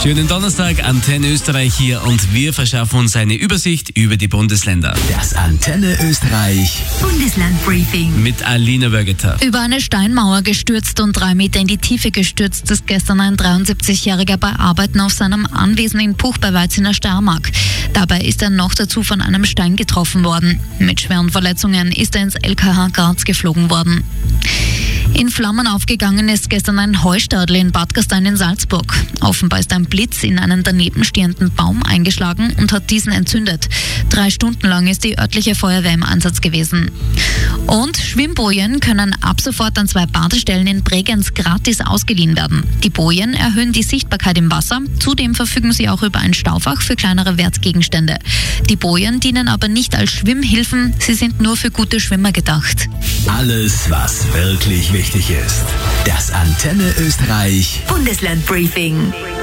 Schönen Donnerstag, Antenne Österreich hier und wir verschaffen uns eine Übersicht über die Bundesländer. Das Antenne Österreich Bundesland-Briefing. Mit Alina Wögeter. Über eine Steinmauer gestürzt und 3 Meter in die Tiefe gestürzt ist gestern ein 73-Jähriger bei Arbeiten auf seinem Anwesen in Puch bei Weiz in der Steiermark. Dabei ist er noch dazu von einem Stein getroffen worden. Mit schweren Verletzungen ist er ins LKH Graz geflogen worden. In Flammen aufgegangen ist gestern ein Heustadel in Bad Gastein in Salzburg. Offenbar ist ein Blitz in einen daneben stehenden Baum eingeschlagen und hat diesen entzündet. 3 Stunden lang ist die örtliche Feuerwehr im Einsatz gewesen. Und Schwimmbojen können ab sofort an 2 Badestellen in Bregenz gratis ausgeliehen werden. Die Bojen erhöhen die Sichtbarkeit im Wasser. Zudem verfügen sie auch über ein Staufach für kleinere Wertgegenstände. Die Bojen dienen aber nicht als Schwimmhilfen, sie sind nur für gute Schwimmer gedacht. Alles, was wirklich wichtig ist. Das Antenne Österreich Bundesland-Briefing.